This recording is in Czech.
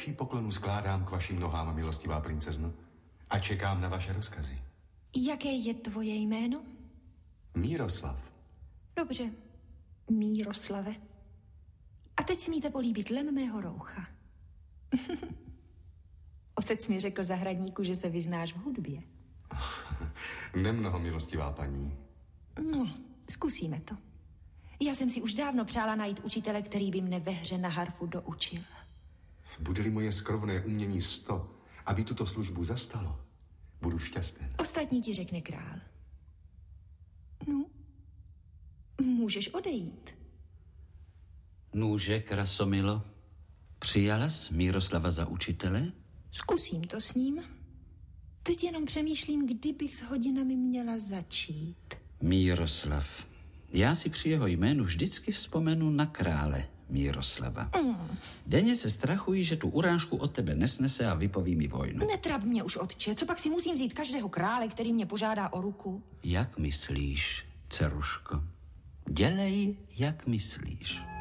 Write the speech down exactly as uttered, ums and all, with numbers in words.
Nejlepší poklonu skládám k vašim nohám, milostivá princezno, a čekám na vaše rozkazy. Jaké je tvoje jméno? Míroslav. Dobře, Míroslave. A teď smíte políbit lem mého roucha. Otec mi řekl zahradníku, že se vyznáš v hudbě. Nemnoho, milostivá paní. No, zkusíme to. Já jsem si už dávno přála najít učitele, který by mne ve hře na harfu doučil. Bude-li moje skrovné umění sto, aby tuto službu zastalo, budu šťastný. Ostatní ti řekne král. No, můžeš odejít. Núže, krasomilo, přijala jsi Míroslava za učitele? Zkusím to s ním. Teď jenom přemýšlím, kdy bych s hodinami měla začít. Míroslav. Já si při jeho jménu vždycky vzpomenu na krále Míroslava. Mm. Denně se strachuji, že tu urážku od tebe nesnese a vypoví mi vojnu. Netrap mě už, otče. Co pak si musím vzít každého krále, který mě požádá o ruku? Jak myslíš, dceruško? Dělej, jak myslíš.